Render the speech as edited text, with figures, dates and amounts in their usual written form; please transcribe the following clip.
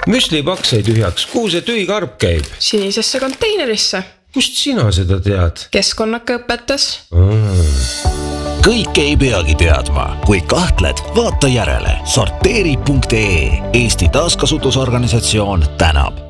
Müslipaks sai tühjaks, kuhu see tühi karp käib? Sinisesse konteinerisse. Kust sina seda tead? Keskkonnaka õpetas. Kõike ei peagi teadma. Kui kahtled, vaata järele. Sorteeri.ee Eesti taaskasutusorganisatsioon tänab.